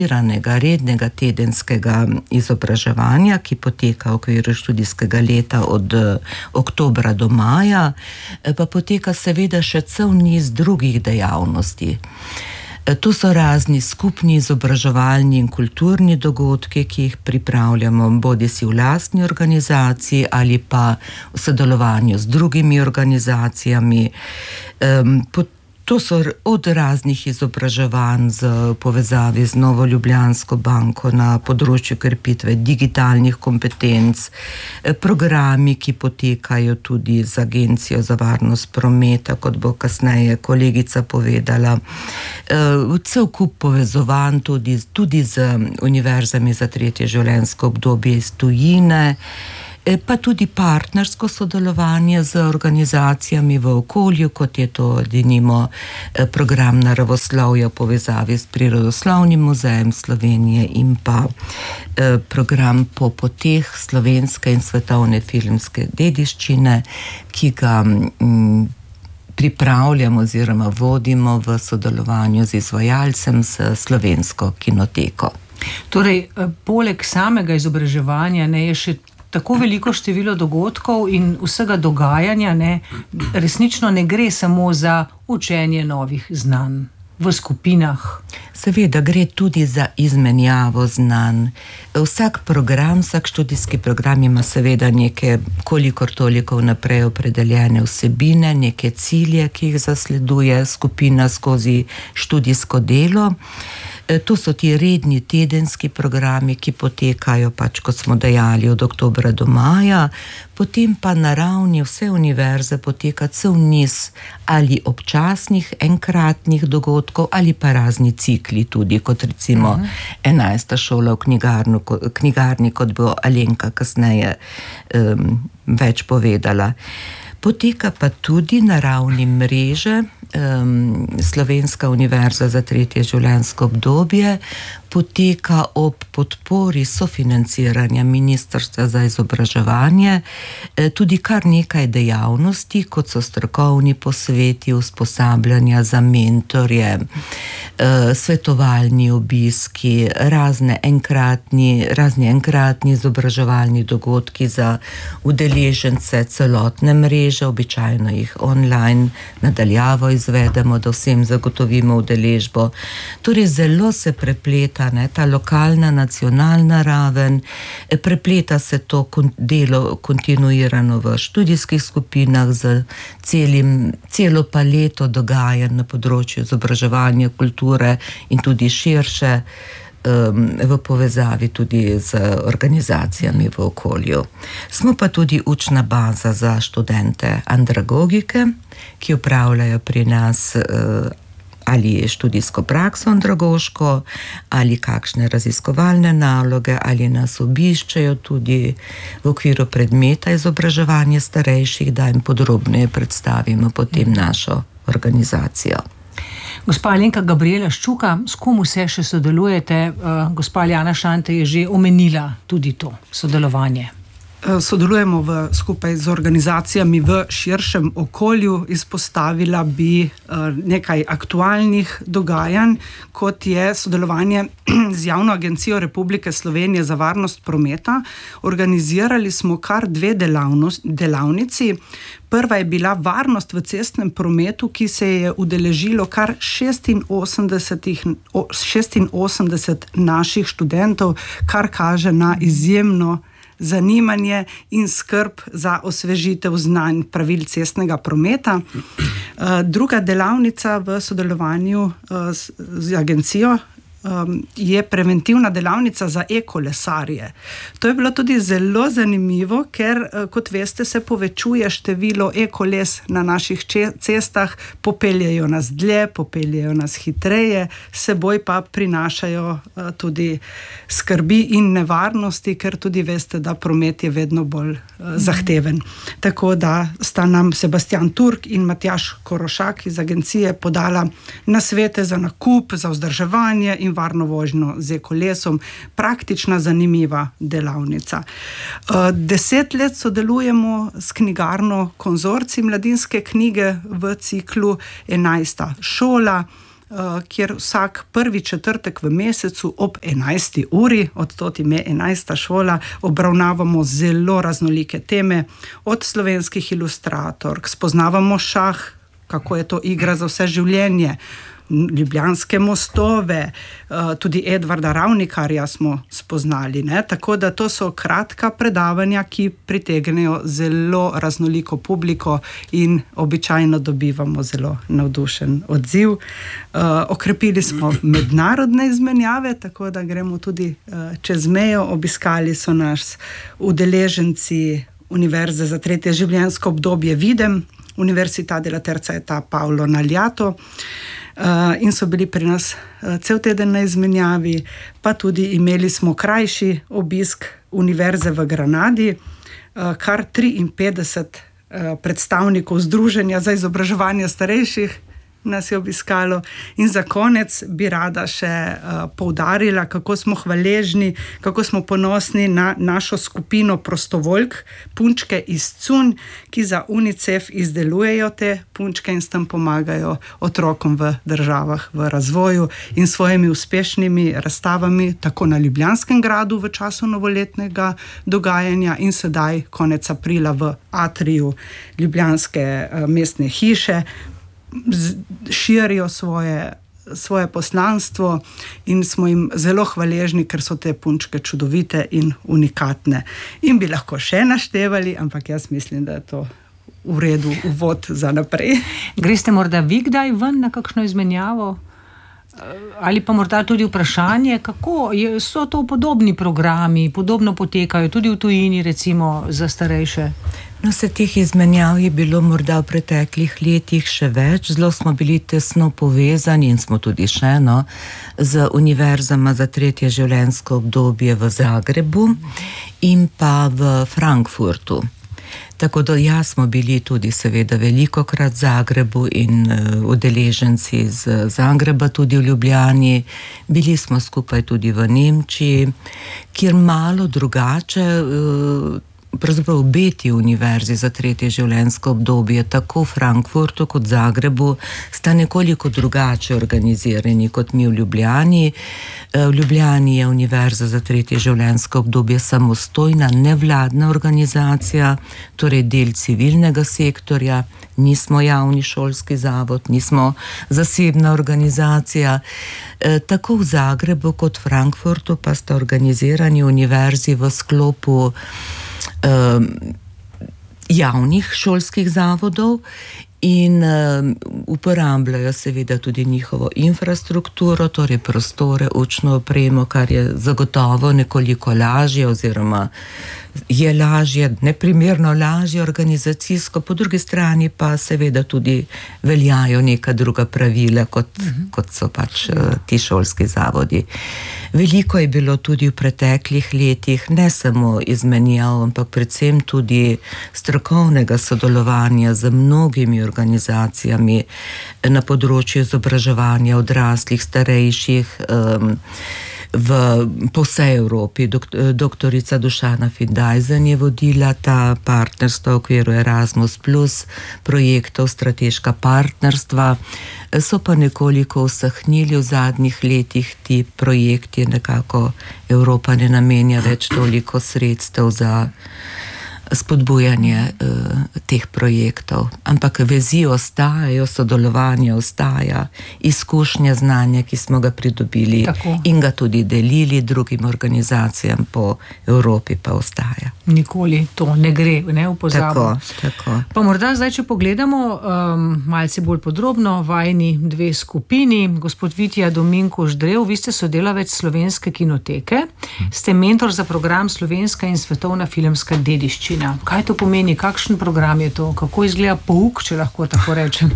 rednega tedenskega izobraževanja, ki poteka v okviru študijskega leta od oktobra do maja, pa poteka seveda še cel niz drugih dejavnosti. To so razni skupni izobraževalni in kulturni dogodki, ki jih pripravljamo bodisi v lastni organizaciji ali pa v sodelovanju z drugimi organizacijami. To so od raznih izobraževanj z povezavi z Novo Ljubljansko banko na področju krepitve digitalnih kompetenc, programi, ki potekajo tudi z Agencijo za varnost prometa, kot bo kasneje kolegica povedala, cel kup povezovanj tudi z univerzami za tretje življenjsko obdobje iz tujine, pa tudi partnersko sodelovanje z organizacijami v okolju, kot je to denimo program naravoslovja v povezavi s Prirodoslovnim muzejem Slovenije in pa program Po poteh slovenske in svetovne filmske dediščine, ki ga pripravljamo oziroma vodimo v sodelovanju z izvajalcem s Slovensko kinoteko. Torej, poleg samega izobraževanja je še tako veliko število dogodkov in vsega dogajanja, resnično ne gre samo za učenje novih znanj v skupinah. Seveda gre tudi za izmenjavo znanj. Vsak študijski program ima seveda neke kolikor toliko vnaprej opredeljene vsebine, neke cilje, ki jih zasleduje skupina skozi študijsko delo. To so ti redni tedenski programi, ki potekajo kot smo dejali, od oktobra do maja, potem pa na ravni vse univerze poteka cel niz ali občasnih, enkratnih dogodkov ali pa razni cikli tudi, kot recimo 11. šola v knjigarni, kot bo Alenka kasneje več povedala. Poteka pa tudi na ravni mreže Slovenska univerza za tretje življenjsko obdobje, poteka ob podpori sofinanciranja Ministrstva za izobraževanje tudi kar nekaj dejavnosti, kot so strokovni posveti, usposabljanja za mentorje, svetovalni obiski, razni enkratni izobraževalni dogodki za udeležence celotne mreže, običajno jih online nadaljavo izvedemo, da vsem zagotovimo udeležbo. Torej zelo se prepleta ta lokalna, nacionalna raven, prepleta se to delo kontinuirano v študijskih skupinah z celo paleto dogajanj na področju izobraževanja, kulture in tudi širše v povezavi tudi z organizacijami v okolju. Smo pa tudi učna baza za študente andragogike, ki opravljajo pri nas ali študijsko prakso andragoško, ali kakšne raziskovalne naloge, ali nas obiščejo tudi v okviru predmeta izobraževanja starejših, da jim podrobneje predstavimo potem našo organizacijo. Gospa Alenka Gabriela Ščuka, s kom vse še sodelujete? Gospa Aljana Šante je že omenila tudi to sodelovanje. Sodelujemo skupaj z organizacijami v širšem okolju. Izpostavila bi nekaj aktualnih dogajanj, kot je sodelovanje z Javno agencijo Republike Slovenije za varnost prometa. Organizirali smo kar 2 delavnici. Prva je bila varnost v cestnem prometu, ki se je udeležilo kar 86 naših študentov, kar kaže na izjemno zanimanje in skrb za osvežitev znanj pravil cestnega prometa. Druga delavnica v sodelovanju z agencijo je preventivna delavnica za e-kolesarje. To je bilo tudi zelo zanimivo, ker, kot veste, se povečuje število e-koles na naših cestah, popeljejo nas dlje, popeljejo nas hitreje, seboj pa prinašajo tudi skrbi in nevarnosti, ker tudi veste, da promet je vedno bolj zahteven. Tako da sta nam Sebastian Turk in Matjaž Korošak iz agencije podala nasvete za nakup, za vzdrževanje in varno vožnjo z e-kolesom. Praktična, zanimiva delavnica. 10 let sodelujemo s knjigarno Konzorcij mladinske knjige v ciklu 11. šola. kjer vsak prvi četrtek v mesecu ob 11. uri, od tod ime 11. šola, obravnavamo zelo raznolike teme, od slovenskih ilustratork, spoznavamo šah, kako je to igra za vse življenje, ljubljanske mostove, tudi Edvarda Ravnikarja smo spoznali, ne? Tako da to so kratka predavanja, ki pritegnejo zelo raznoliko publiko in običajno dobivamo zelo navdušen odziv. Okrepili smo mednarodne izmenjave, tako da gremo tudi čez mejo. Obiskali so nas udeleženci Univerze za tretje življenjsko obdobje Videm, Università della Terza Età Paolo Naliato, in so bili pri nas cel teden na izmenjavi, pa tudi imeli smo krajši obisk Univerze v Granadi, kar 53 predstavnikov Združenja za izobraževanje starejših nas je obiskalo. In za konec bi rada še poudarila, kako smo hvaležni, kako smo ponosni na našo skupino prostovoljk, punčke iz Cunj, ki za UNICEF izdelujejo te punčke in s tem pomagajo otrokom v državah v razvoju in svojimi uspešnimi razstavami, tako na Ljubljanskem gradu v času novoletnega dogajanja in sedaj konec aprila v atriju Ljubljanske mestne hiše, širijo svoje poslanstvo in smo jim zelo hvaležni, ker so te punčke čudovite in unikatne. In bi lahko še naštevali, ampak jaz mislim, da je to v redu uvod za naprej. Greste morda vi kdaj ven na kakšno izmenjavo? Ali pa morda tudi vprašanje, kako so to podobni programi, podobno potekajo tudi v tujini, recimo za starejše? No, se teh izmenjav je bilo morda v preteklih letih še več. Zelo smo bili tesno povezani in smo tudi še, z univerzama za tretje življenjsko obdobje v Zagrebu in pa v Frankfurtu. Tako da smo bili tudi seveda velikokrat v Zagrebu in udeleženci iz Zagreba tudi v Ljubljani. Bili smo skupaj tudi v Nemčiji, kjer malo drugače, pravzaprav obe univerzi za tretje življenjsko obdobje, tako v Frankfurtu kot v Zagrebu, sta nekoliko drugače organizirani kot mi v Ljubljani. V Ljubljani je Univerza za tretje življenjsko obdobje samostojna nevladna organizacija, torej del civilnega sektorja, nismo javni šolski zavod, nismo zasebna organizacija. Tako v Zagrebu kot v Frankfurtu pa sta organizirani univerzi v sklopu javnih šolskih zavodov in uporabljajo seveda tudi njihovo infrastrukturo, torej prostore, učno opremo, kar je zagotovo nekoliko lažje oziroma je lažje, neprimerno lažje organizacijsko, po drugi strani pa seveda tudi veljajo neka druga pravila, kot so pač ti šolski zavodi. Veliko je bilo tudi v preteklih letih, ne samo izmenjav, ampak predvsem tudi strokovnega sodelovanja z mnogimi organizacijami na področju izobraževanja odraslih, starejših, po vsej Evropi. Doktorica Dušana Findajzen je vodila ta partnerstva v okviru Erasmus Plus projektov, strateška partnerstva. So pa nekoliko usahnili v zadnjih letih ti projekti, nekako Evropa ne namenja več toliko sredstev za spodbujanje teh projektov. Ampak vezi ostajajo, sodelovanje ostaja, izkušnja, znanja, ki smo ga pridobili in ga tudi delili drugim organizacijam po Evropi, pa ostaja. Nikoli to ne gre, ne, v pozabo. Tako. Pa morda zdaj, če pogledamo malce bolj podrobno, vajni dve skupini. Gospod Vitija Dominko Ždrev, vi ste sodelavec Slovenske kinoteke, ste mentor za program Slovenska in svetovna filmska dediščina. Kaj to pomeni? Kakšen program je to? Kako izgleda pouk, če lahko tako rečem?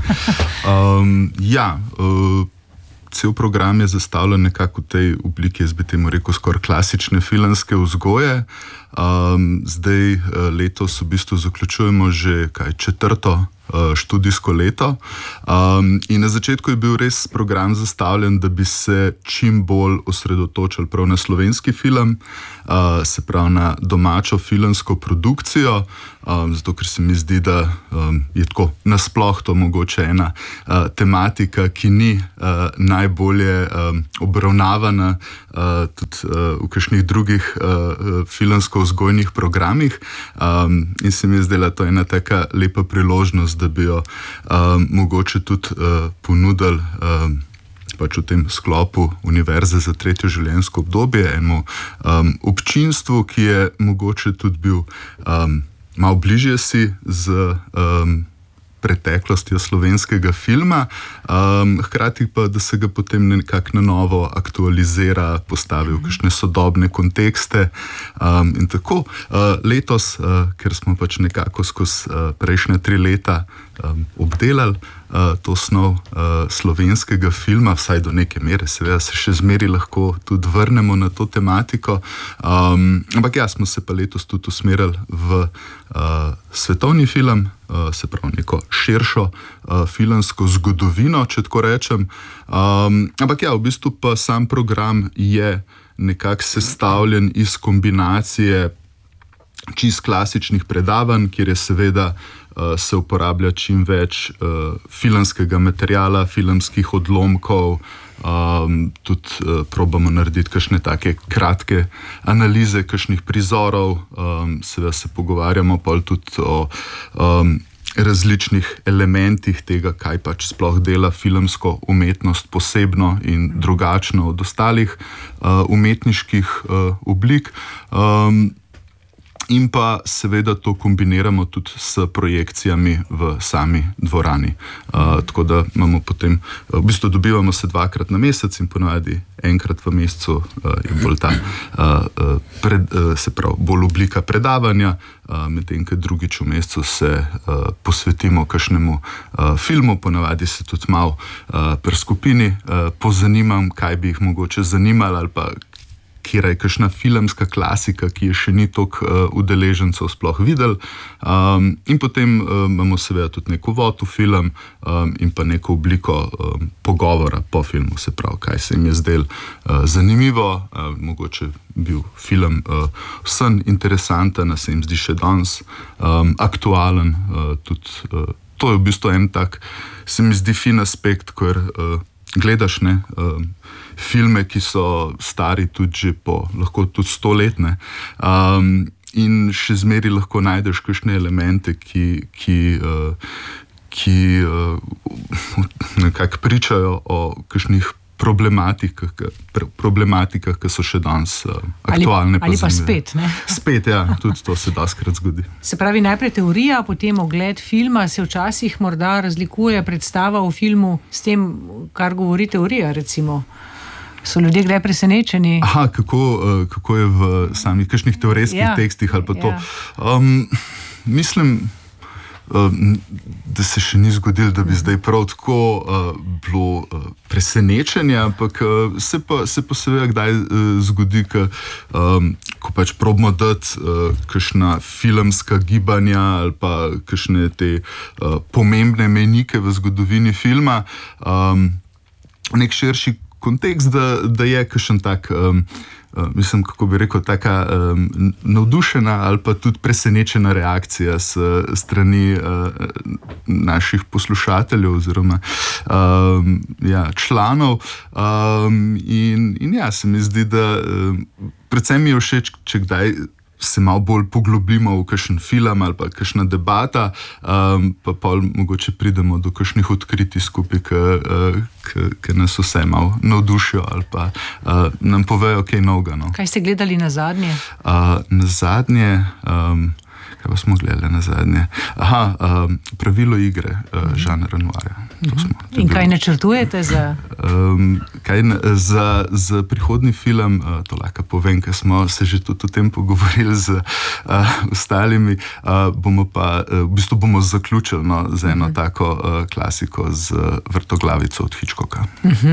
Cel program je zastavljen nekako v tej obliki, jaz bi temu rekel, skoraj klasične filmske vzgoje. Zdaj letos v bistvu zaključujemo že četrto študijsko leto. In na začetku je bil res program zastavljen, da bi se čim bolj osredotočili prav na slovenski film, se pravi na domačo filmsko produkcijo, zato ker se mi zdi, da je tako nasploh to mogoče ena tematika, ki ni najbolje obravnavana tudi v kakšnih drugih filmsko-vzgojnih programih, in se mi je zdela to ena taka lepa priložnost, da bi jo mogoče tudi ponudili pač v tem sklopu Univerze za tretje življenjsko obdobje enemu občinstvu, ki je mogoče tudi bil malo bližje si z preteklostjo slovenskega filma, hkrati pa, da se ga potem nekako na novo aktualizira, postavi v kakšne sodobne kontekste in tako. Letos, ker smo pač nekako skozi prejšnja 3 leta obdelali to snov slovenskega filma, vsaj do neke mere, seveda se še zmeri lahko tudi vrnemo na to tematiko, ampak ja, smo se pa letos tudi usmerili v svetovni film, se pravi neko širšo filmsko zgodovino, če tako rečem, ampak ja, v bistvu pa sam program je nekako sestavljen iz kombinacije čist klasičnih predavanj, kjer je seveda se uporablja čim več filmskega materiala, filmskih odlomkov, tudi probamo narediti kakšne take kratke analize kakšnih prizorov, seveda se pogovarjamo pa tudi o različnih elementih tega, kaj pač sploh dela filmsko umetnost posebno in drugačno od ostalih umetniških oblik. In pa seveda to kombiniramo tudi s projekcijami v sami dvorani. Tako da imamo potem, v bistvu dobivamo se 2-krat na mesec in ponavadi enkrat v mesecu je bolj ta, se pravi, bolj oblika predavanja, medtem ko drugič v mesecu se posvetimo kakšnemu filmu, ponavadi se tudi malo pri skupini pozanimam, kaj bi jih mogoče zanimalo ali pa kjer je kakšna filmska klasika, ki je še ni toliko udeležencev sploh videli. In potem imamo seveda tudi nek uvod v film in pa neko obliko pogovora po filmu, se pravi, kaj se jim je zdelo zanimivo, mogoče bil film vsem interesanten, se jim zdi še danes aktualen. Tudi to je v bistvu en tak, se mi zdi fin aspekt, ker gledaš filme, ki so stari tudi že lahko tudi 100 let, in še zmeri lahko najdeš kakšne elemente, ki nekako pričajo o kakšnih problematikah, ki so še danes aktualne. Ali pa spet, ne? Spet, ja, tudi to se doskrat zgodi. Se pravi, najprej teorija, potem ogled filma, se včasih morda razlikuje predstava o filmu s tem, kar govori teorija, recimo. So ljudje kdaj presenečeni? Aha, kako je v samih kakšnih teoretskih tekstih ali pa to. Mislim, da se še ni zgodilo, da bi zdaj prav tako bilo presenečenje, ampak se pa seveda kdaj zgodi, ko pač probamo dati kakšna filmska gibanja ali pa kakšne te pomembne mejnike v zgodovini filma, nek širši kontekst, da je kakšen tak, mislim, kako bi rekel, taka navdušena ali pa tudi presenečena reakcija s strani naših poslušateljev oziroma članov. In ja, se mi zdi, da predvsem mi je všeč, če kdaj se malo bolj poglobimo v kakšen film ali pa kakšna debata, pa pol mogoče pridemo do kakšnih odkritij skupaj, ki nas vse malo navdušijo ali pa nam povejo kaj novega. No. Kaj ste gledali nazadnje? Nazadnje, kaj pa smo gledali nazadnje? Pravilo igre Jeana Renoira. In kaj načrtujete za? Za prihodnji film, to lahko povem, ker smo se že tudi o tem pogovorili z ostalimi, bomo pa, v bistvu bomo zaključili z eno tako klasiko z Vrtoglavico od Hitchcocka.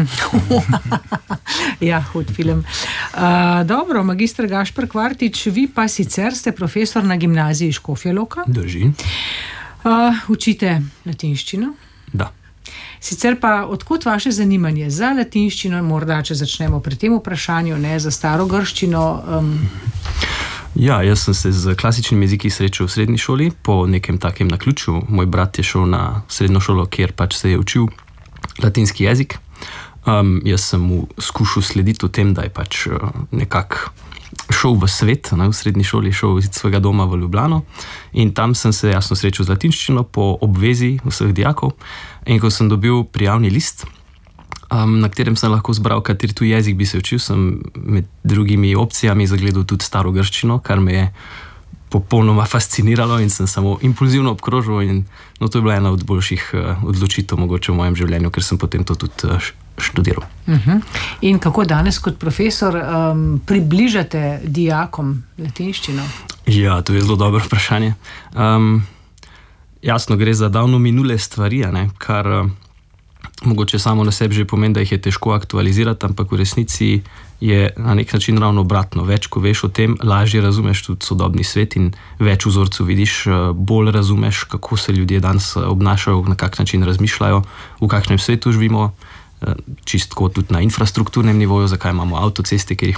Ja, hud film. Dobro, magister Gašper Kvartič, vi pa sicer ste profesor na gimnaziji Škofja Loka. Drži. Učite latinščino? Da. Sicer pa, odkot vaše zanimanje za latinščino, morda če začnemo pri tem vprašanju, ne, za staro grščino? Ja, jaz sem se z klasičnimi jeziki srečal v srednji šoli po nekem takem naključju. Moj brat je šel na srednjo šolo, kjer pač se je učil latinski jezik. Jaz sem mu skušal slediti v tem, da je pač nekako šel v svet, v srednji šoli, šel iz svojega doma v Ljubljano in tam sem se jasno srečal z latinščino po obvezi vseh dijakov. In ko sem dobil prijavni list, na katerem sem lahko zbral, kateri tu jezik bi se učil, sem med drugimi opcijami zagledal tudi staro grščino, kar me je popolnoma fasciniralo in sem samo impulzivno obkrožil in to je bila ena od boljših odločitev mogoče v mojem življenju, ker sem potem to tudi študiral. In kako danes kot profesor približate dijakom latinščino? Ja, to je zelo dobro vprašanje. Jasno, gre za davno minule stvari, kar mogoče samo na sebi že pomeni, da jih je težko aktualizirati, ampak v resnici je na nek način ravno obratno. Več, ko veš o tem, lažje razumeš tudi sodobni svet in več vzorcev vidiš, bolj razumeš, kako se ljudje danes obnašajo, na kak način razmišljajo, v kakšnem svetu živimo, čistko tudi na infrastrukturnem nivoju, zakaj imamo avtoceste, kjer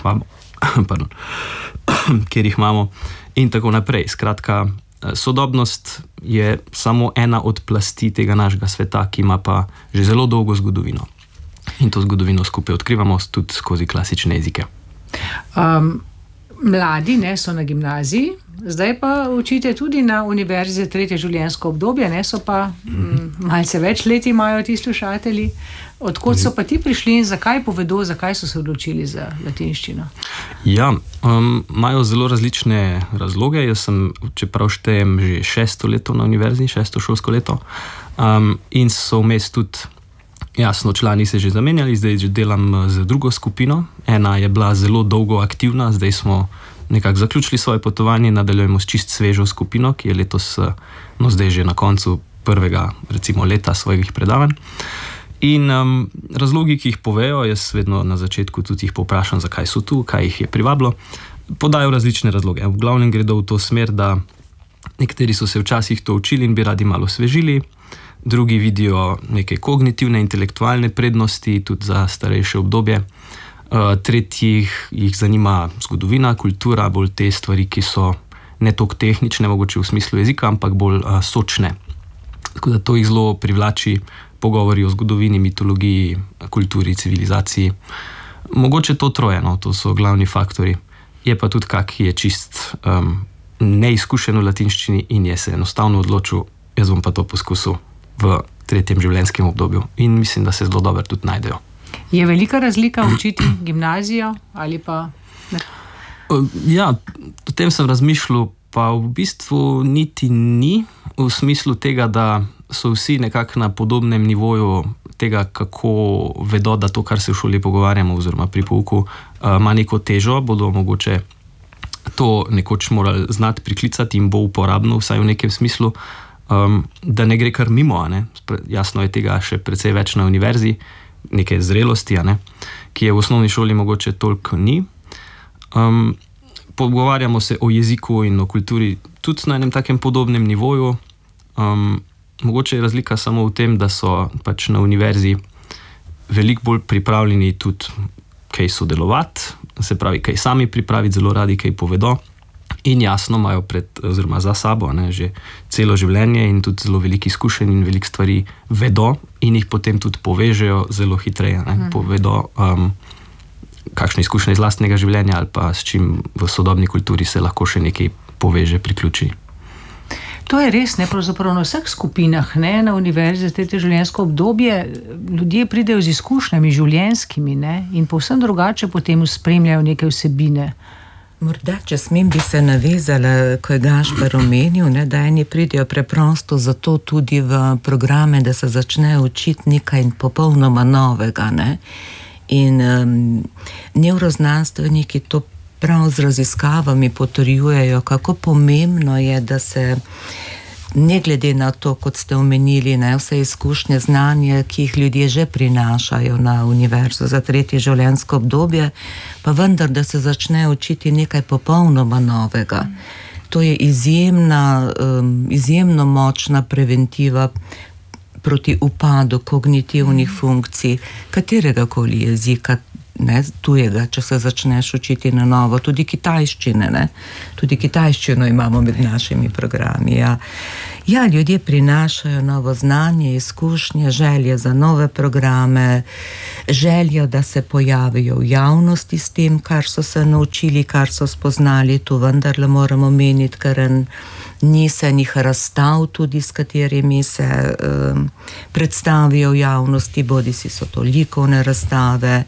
jih imamo in tako naprej. Skratka, sodobnost je samo ena od plasti tega našega sveta, ki ima pa že zelo dolgo zgodovino. In to zgodovino skupaj odkrivamo tudi skozi klasične jezike. Mladi so na gimnaziji, zdaj pa učite tudi na univerzi tretje življenjsko obdobje, so pa malce več let imajo ti slušatelji. Odkot so pa ti prišli in zakaj povedo, zakaj so se odločili za latinščino? Ja, imajo zelo različne razloge. Jaz sem, čeprav štejem že 6. leto na univerzi, 6. šolsko leto, in so vmes tudi, jasno, člani se že zamenjali, zdaj že delam z drugo skupino. Ena je bila zelo dolgo aktivna, zdaj smo nekako zaključili svoje potovanje, nadaljujemo s čist svežo skupino, ki je letos, zdaj že na koncu prvega, recimo, leta svojih predavanj. In razlogi, ki jih povejo, jaz vedno na začetku tudi jih povprašam, zakaj so tu, kaj jih je privabilo, podajo različne razloge. V glavnem gredo v to smer, da nekateri so se včasih to učili in bi radi malo osvežili, drugi vidijo neke kognitivne, intelektualne prednosti tudi za starejše obdobje, tretjih jih zanima zgodovina, kultura, bolj te stvari, ki so ne toliko tehnične, mogoče v smislu jezika, ampak bolj sočne. Tako da to jih zelo privlači, pogovori o zgodovini, mitologiji, kulturi, civilizaciji. Mogoče to troje, to so glavni faktori. Je pa tudi kak, ki je čist neizkušen v latinščini in je se enostavno odločil, jaz bom pa to poskusil v tretjem življenjskem obdobju. In mislim, da se zelo dobro tudi najdejo. Je velika razlika učiti gimnazijo ali pa... Ja, o tem sem razmišljal, pa v bistvu niti ni, v smislu tega, da so vsi nekako na podobnem nivoju tega, kako vedo, da to, kar se v šoli pogovarjamo oziroma pri pouku, ima neko težo, bodo mogoče to nekoč morali znati priklicati in bo uporabno, vsaj v nekem smislu, da ne gre kar mimo. Jasno je tega še precej več na univerzi, neke zrelosti, ki je v osnovni šoli mogoče toliko ni. Pogovarjamo se o jeziku in o kulturi tudi na enem takem podobnem nivoju. Mogoče je razlika samo v tem, da so pač na univerzi veliko bolj pripravljeni tudi kaj sodelovati, se pravi, kaj sami pripraviti, zelo radi kaj povedo in jasno imajo oziroma za sabo že celo življenje in tudi zelo veliko izkušenj in veliko stvari vedo in jih potem tudi povežejo zelo hitreje. Povedo kakšne izkušnje iz lastnega življenja ali pa s čim v sodobni kulturi se lahko še nekaj poveže, priključi. To je res, pravzaprav na vseh skupinah, na univerzi za tretje življenjsko obdobje, ljudje pridejo z izkušnjami življenjskimi in povsem drugače potem spremljajo neke vsebine. Morda, če smem, bi se navezala, ko je Gašper omenil, da eni pridejo preprosto zato tudi v programe, da se začnejo učiti nekaj popolnoma novega. In nevroznanstveniki to prav z raziskavami potrjujejo, kako pomembno je, da se ne glede na to, kot ste omenili, vse izkušnje, znanje, ki jih ljudje že prinašajo na univerzo za tretje življenjsko obdobje, pa vendar, da se začne učiti nekaj popolnoma novega. to je izjemno močna preventiva proti upadu kognitivnih funkcij kateregakoli jezika, ne, tujega, če se začneš učiti na novo, tudi kitajščine, ne? Tudi kitajščino imamo med našimi programi. Ja, ljudje prinašajo novo znanje, izkušnje, želje za nove programe, željo, da se pojavijo v javnosti s tem, kar so se naučili, kar so spoznali. Tu vendarle moramo meniti, kar nisenih razstav, tudi s katerimi se predstavijo v javnosti, bodisi so to likovne razstave,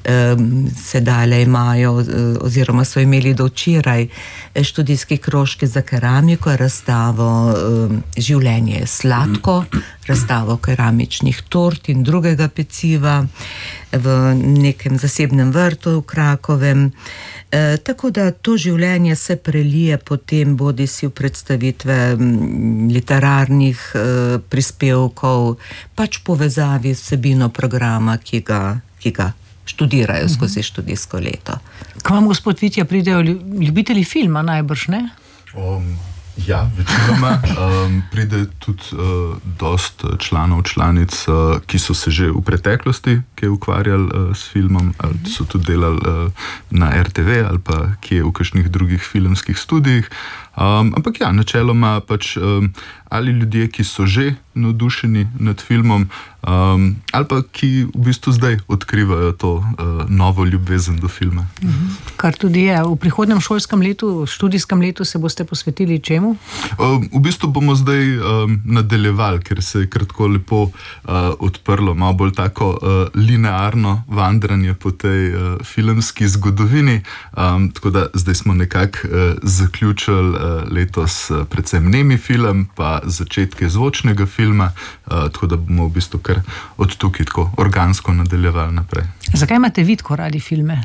sedaj imajo, oziroma so imeli do včeraj študijski krožki za keramiko, razstavo Življenje je sladko, razstavo keramičnih tort in drugega peciva v nekem zasebnem vrtu v Krakovem. Tako da to življenje se prelije potem bodisi v predstavitve literarnih prispevkov, pač povezavi s vsebino programa, ki ga študirajo skozi študijsko leto. K vam, gospod Vitja, pridejo ljubitelji filma najbrž, ne? Ja, večinoma pride tudi dost članov, članic, ki so se že v preteklosti ukvarjali s filmom, ali so tudi delali na RTV ali pa kje v kakšnih drugih filmskih studijih. Ampak ja, načeloma pač ali ljudje, ki so že navdušeni nad filmom, ali pa ki v bistvu zdaj odkrivajo to novo ljubezen do filma. Kar tudi je. V prihodnjem šolskem letu, študijskem letu se boste posvetili čemu? V bistvu bomo zdaj nadaljevali, ker se je kratko lepo odprlo, malo bolj tako linearno vandranje po tej filmski zgodovini, tako da zdaj smo nekako zaključili letos predvsem nemi film, pa začetke zvočnega filma, tako da bomo v bistvu kar od tukaj tako organsko nadaljevali naprej. Zakaj imate vi tako radi filme?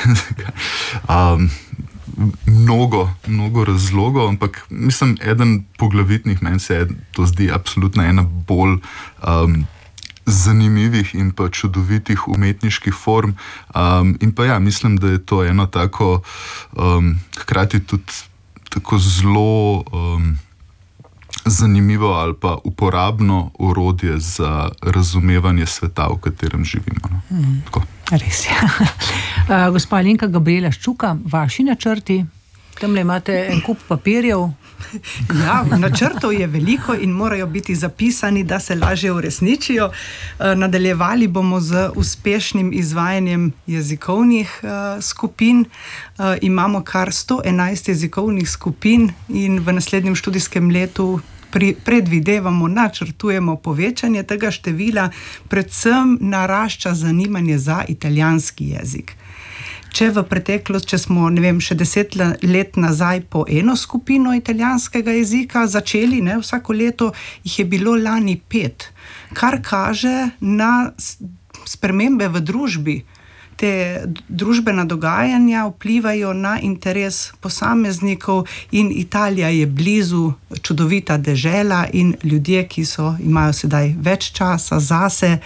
Mnogo razlogov, ampak mislim, eden poglavitnih, meni se to zdi absolutno ena bolj zanimivih in pa čudovitih umetniških form. In pa ja, mislim, da je to eno tako hkrati tudi tako zelo zanimivo ali pa uporabno orodje za razumevanje sveta, v katerem živimo. Tako. Res je. Gospa Alenka Gabriela Ščuka, vaši načrti? Tamle imate en kup papirjev. Ja, načrtov je veliko in morajo biti zapisani, da se lažje uresničijo. Nadaljevali bomo z uspešnim izvajanjem jezikovnih skupin. Imamo kar 111 jezikovnih skupin in v naslednjem študijskem letu predvidevamo, načrtujemo povečanje tega števila, predvsem narašča zanimanje za italijanski jezik. Če v preteklosti, če smo, še 10 let nazaj po eno skupino italijanskega jezika začeli, vsako leto jih je bilo lani 5, kar kaže na spremembe v družbi. Te družbena dogajanja vplivajo na interes posameznikov in Italija je blizu, čudovita dežela in ljudje, ki imajo sedaj več časa zase,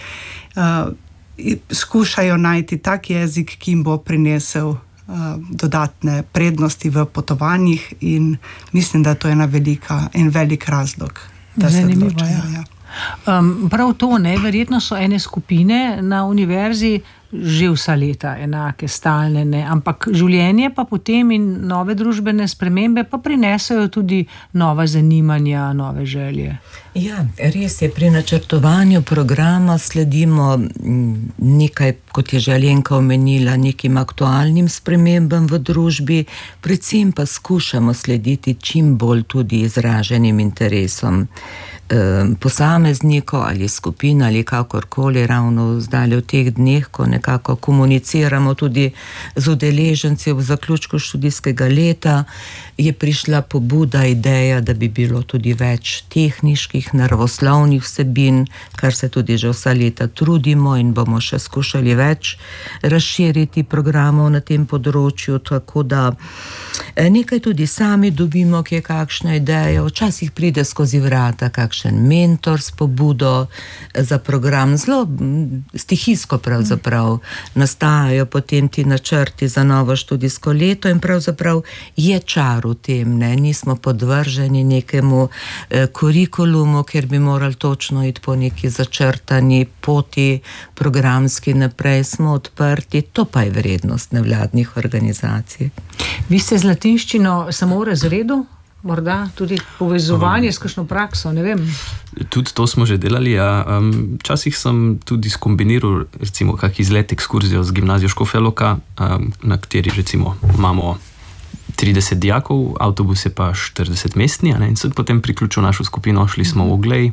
skušajo najti tak jezik, ki jim bo prinesel dodatne prednosti v potovanjih in mislim, da to je en velik razlog, da se odločajo. Prav to, verjetno so ene skupine na univerzi že vsa leta enake, stalne, ampak življenje pa potem in nove družbene spremembe pa prinesajo tudi nova zanimanja, nove želje. Ja, res je, pri načrtovanju programa sledimo nekaj, kot je že Alenka omenila, nekim aktualnim spremembam v družbi, predvsem pa skušamo slediti čim bolj tudi izraženim interesom posameznikov ali skupin ali kakorkoli, ravno zdaj v teh dneh, ko nekako komuniciramo tudi z udeleženci v zaključku študijskega leta, je prišla pobuda, ideja, da bi bilo tudi več tehniških, naravoslovnih vsebin, kar se tudi že vsa leta trudimo in bomo še skušali več razširiti programov na tem področju, tako da nekaj tudi sami dobimo, ki je kakšna ideja, včasih pride skozi vrata kakšen mentor s pobudo za program, zelo stihijsko pravzaprav prav nastajajo potem ti načrti za novo študijsko leto in pravzaprav je čar v tem, ne, nismo podvrženi nekemu kurikulumu, ker bi morali točno iti po neki začrtani poti programski naprej, smo odprti, to pa je vrednost nevladnih organizacij. Vi ste z latinščino samo v razredu? Morda tudi povezovanje s kakšno prakso, ne vem. Tudi to smo že delali, ja. Včasih sem tudi skombiniral recimo kak izlet, ekskurzijo z gimnazijo Škofja Loka, na kateri recimo imamo 30 dijakov, avtobus je pa 40 mestni, in sem potem priključil našo skupino, šli smo v Oglej,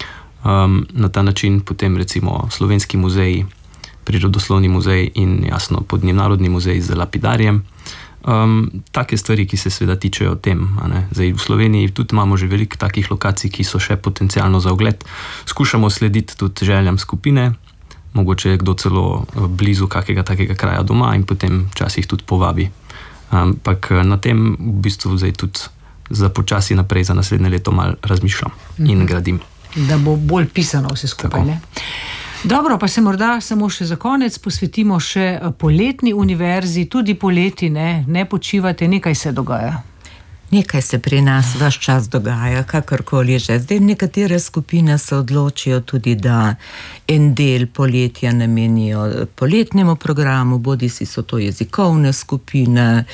na ta način potem recimo Slovenski muzej, Prirodoslovni muzej in jasno pod njim Narodni muzej z lapidarjem. Take stvari, ki se seveda tičejo tem. Zdaj v Sloveniji tudi imamo že veliko takih lokacij, ki so še potencialno za ogled. Skušamo slediti tudi željam skupine, mogoče je kdo celo blizu kakega takega kraja doma in potem včasih tudi povabi. Ampak na tem v bistvu zdaj tudi za počasi naprej za naslednje leto malo razmišljam in gradim. Da bo bolj pisano vse skupaj, ne? Dobro, pa se morda samo še za konec posvetimo še poletni univerzi, tudi poleti, ne počivate, nekaj se dogaja. Nekaj se pri nas ves čas dogaja, kakorkoli že. Zdaj nekatere skupine se odločijo tudi, da en del poletja namenijo poletnemu programu, bodisi so to jezikovne skupine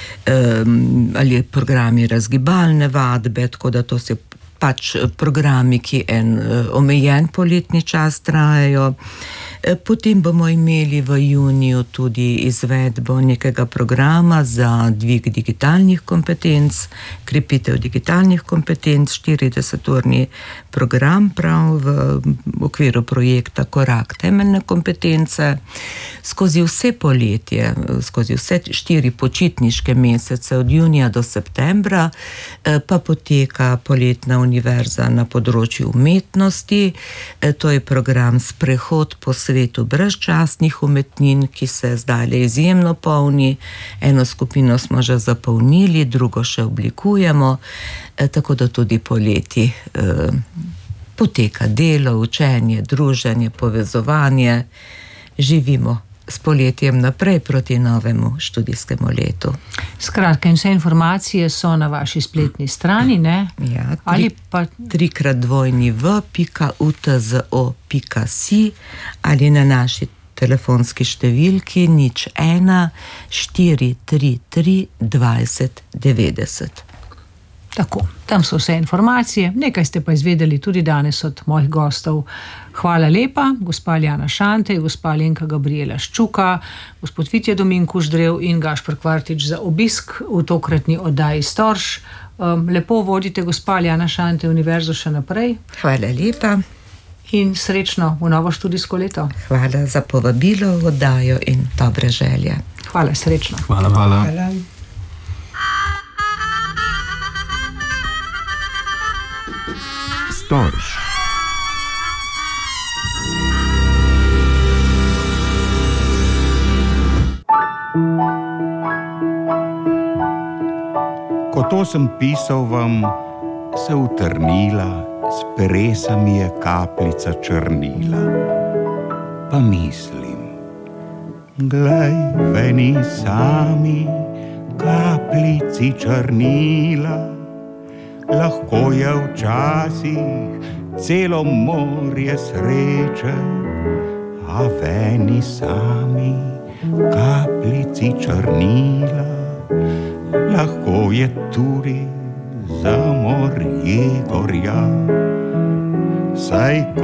ali programi razgibalne vadbe, tako da to se pač programi, ki en omejen poletni čas trajajo. Potem bomo imeli v juniju tudi izvedbo nekega programa za dvig digitalnih kompetenc, krepitev digitalnih kompetenc, 40-urni program prav v okviru projekta Korak temeljne kompetence. Skozi vse poletje, skozi vse 4 počitniške mesece od junija do septembra pa poteka poletna univerza na področju umetnosti. To je program Sprehod po svetu brezčasnih umetnin, ki se zdaj izjemno polni. Eno skupino smo že zapolnili, drugo še oblikujemo, tako da tudi poleti poteka delo, učenje, druženje, povezovanje. Živimo s poletjem naprej proti novemu študijskemu letu. Skratka, in vse informacije so na vaši spletni strani, ne? Ja, ali pa 3x2v.utzo.si ali na naši telefonski številki 01 433 20 90. Tako, tam so vse informacije, nekaj ste pa izvedeli tudi danes od mojih gostov. Hvala lepa, gospa Aljana Šantej, gospa Alenka Gabriela Ščuka, gospod Vitje Dominkuš Drev in Gašper Kvartič za obisk v tokratni oddaji Storž. Lepo vodite, gospa Aljana Šantej, univerzo še naprej. Hvala lepa. In srečno v novo študijsko leto. Hvala za povabilo v oddajo in dobre želje. Hvala, srečno. Hvala. Hvala. Storž. Ko to sem pisal vam, se utrnila, s peresami je kapljica črnila. Pa mislim, glej, veni sami kapljici črnila. Lahko je včasih celo morje sreče, a veni sami kapljici črnila. Lahko je tudi za morje gorja, saj